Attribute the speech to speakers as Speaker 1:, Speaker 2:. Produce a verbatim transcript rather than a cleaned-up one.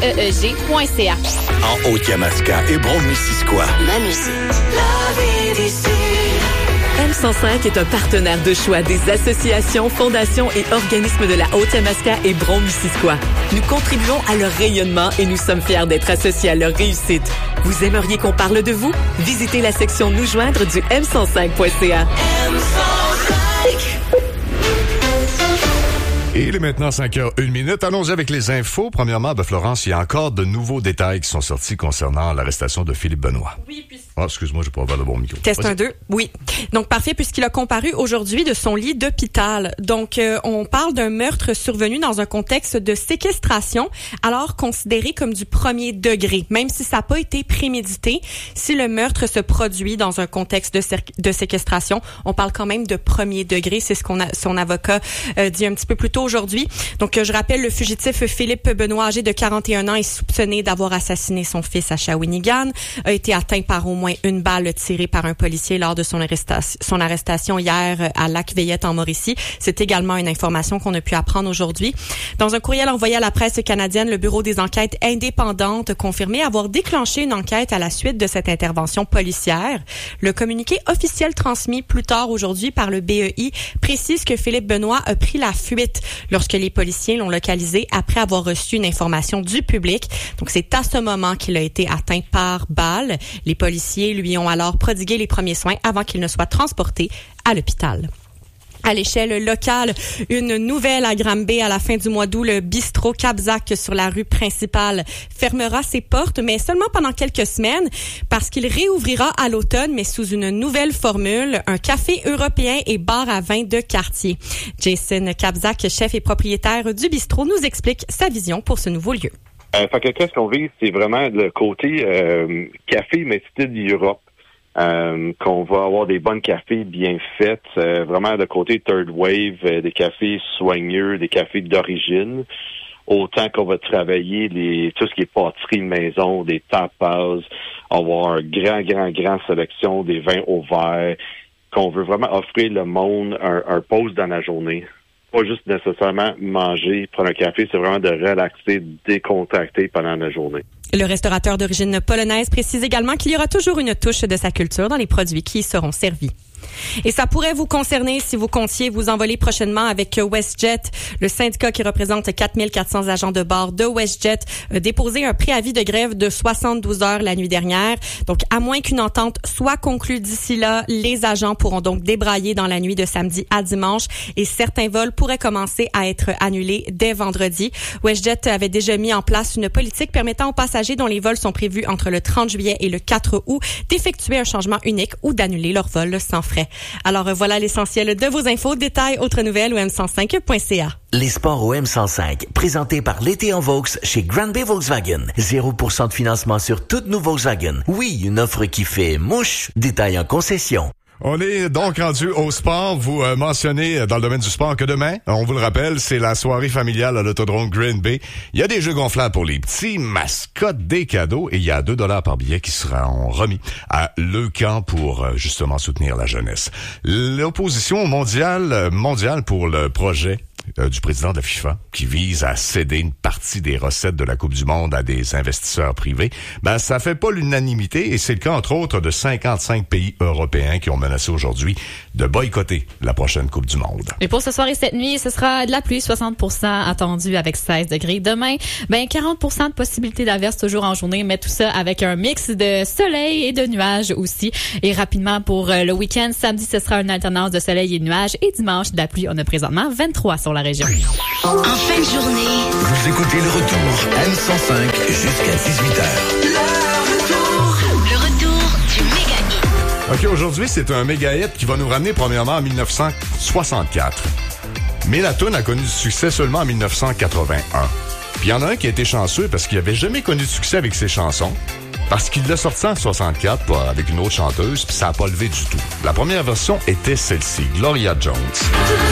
Speaker 1: E E G point C A.
Speaker 2: En Haute-Yamaska et Brome-Missisquoi.
Speaker 3: Ma musique. La vie d'ici.
Speaker 4: M cent cinq est un partenaire de choix des associations, fondations et organismes de la Haute-Yamaska et Brome-Missisquoi. Nous contribuons à leur rayonnement et nous sommes fiers d'être associés à leur réussite. Vous aimeriez qu'on parle de vous? Visitez la section Nous joindre du M cent cinq point C A.
Speaker 3: M cent cinq.
Speaker 5: Et il est maintenant cinq heures une minute. Allons-y avec les infos. Premièrement, ben Florence, il y a encore de nouveaux détails qui sont sortis concernant l'arrestation de Philippe Benoît.
Speaker 6: Oui, puis...
Speaker 5: Ah, excuse-moi, je vais pas avoir le bon micro.
Speaker 6: Test un, deux. Oui. Donc, parfait, puisqu'il a comparu aujourd'hui de son lit d'hôpital. Donc, euh, on parle d'un meurtre survenu dans un contexte de séquestration, alors considéré comme du premier degré. Même si ça n'a pas été prémédité, si le meurtre se produit dans un contexte de, sé- de séquestration, on parle quand même de premier degré. C'est ce qu'on a, son avocat euh, dit un petit peu plus tôt aujourd'hui. Donc, euh, je rappelle, le fugitif Philippe Benoît, âgé de quarante et un ans, est soupçonné d'avoir assassiné son fils à Shawinigan, a été atteint par au moins une balle tirée par un policier lors de son arrestation, son arrestation hier à Lac-Veillette en Mauricie. C'est également une information qu'on a pu apprendre aujourd'hui. Dans un courriel envoyé à la presse canadienne, le Bureau des enquêtes indépendantes confirmait avoir déclenché une enquête à la suite de cette intervention policière. Le communiqué officiel transmis plus tard aujourd'hui par le B E I précise que Philippe Benoît a pris la fuite lorsque les policiers l'ont localisé après avoir reçu une information du public. Donc, c'est à ce moment qu'il a été atteint par balle. Les policiers lui ont alors prodigué les premiers soins avant qu'il ne soit transporté à l'hôpital. À l'échelle locale, une nouvelle à Granby à la fin du mois d'août, le bistrot Capzac sur la rue principale fermera ses portes, mais seulement pendant quelques semaines parce qu'il réouvrira à l'automne, mais sous une nouvelle formule, un café européen et bar à vin de quartier. Jason Capzac, chef et propriétaire du bistrot, nous explique sa vision pour ce nouveau lieu.
Speaker 7: Euh, fait que qu'est-ce qu'on vise, c'est vraiment le côté euh, café, mais style Europe. Euh, qu'on va avoir des bonnes cafés bien faites, euh, vraiment de côté third wave, euh, des cafés soigneux, des cafés d'origine, autant qu'on va travailler les tout ce qui est pâtisserie de maison, des tapas, avoir une grand, grand, grand sélection des vins au verre, qu'on veut vraiment offrir le monde un, un pause dans la journée. Pas juste nécessairement manger, prendre un café, c'est vraiment de relaxer, de décontracter pendant la journée.
Speaker 6: Le restaurateur d'origine polonaise précise également qu'il y aura toujours une touche de sa culture dans les produits qui y seront servis. Et ça pourrait vous concerner si vous comptiez vous envoler prochainement avec WestJet. Le syndicat qui représente quatre mille quatre cents agents de bord de WestJet a déposé un préavis de grève de soixante-douze heures la nuit dernière. Donc, à moins qu'une entente soit conclue d'ici là, les agents pourront donc débrailler dans la nuit de samedi à dimanche et certains vols pourraient commencer à être annulés dès vendredi. WestJet avait déjà mis en place une politique permettant aux passagers dont les vols sont prévus entre le trente juillet et le quatre août d'effectuer un changement unique ou d'annuler leur vol sans frais. Alors voilà l'essentiel de vos infos. Détails, autres nouvelles au m cent cinq point c a.
Speaker 2: Les sports au M cent cinq, présentés par l'été en Vaux chez Granby Volkswagen. zéro pour cent de financement sur toutes nos Volkswagen. Oui, une offre qui fait mouche. Détails en concession.
Speaker 5: On est donc rendu au sport. Vous euh, mentionnez dans le domaine du sport que demain, on vous le rappelle, c'est la soirée familiale à l'autodrome Green Bay. Il y a des jeux gonflables pour les petits, mascottes, des cadeaux et il y a deux dollars par billet qui seront remis à Leucan pour euh, justement soutenir la jeunesse. L'opposition mondiale, mondiale pour le projet Euh, du président de la FIFA qui vise à céder une partie des recettes de la Coupe du Monde à des investisseurs privés, ben ça fait pas l'unanimité et c'est le cas entre autres de cinquante-cinq pays européens qui ont menacé aujourd'hui de boycotter la prochaine Coupe du Monde.
Speaker 1: Et pour ce soir et cette nuit, ce sera de la pluie, soixante pour cent attendu avec seize degrés. Demain, ben quarante pour cent de possibilité d'averse toujours en journée, mais tout ça avec un mix de soleil et de nuages aussi. Et rapidement pour le week-end, samedi, ce sera une alternance de soleil et de nuages et dimanche, de la pluie. On a présentement vingt-trois sur la région.
Speaker 3: En fin de journée,
Speaker 2: Vous écoutez le retour M cent cinq jusqu'à dix-huit heures.
Speaker 3: le retour, le retour du méga hit.
Speaker 5: OK, aujourd'hui, c'est un méga hit qui va nous ramener premièrement en dix-neuf cent soixante-quatre. Mais la toune a connu du succès seulement en dix-neuf cent quatre-vingt-un. Puis il y en a un qui a été chanceux parce qu'il n'avait jamais connu de succès avec ses chansons. Parce qu'il l'a sorti en soixante-quatre pas, avec une autre chanteuse, puis ça n'a pas levé du tout. La première version était celle-ci, Gloria Jones.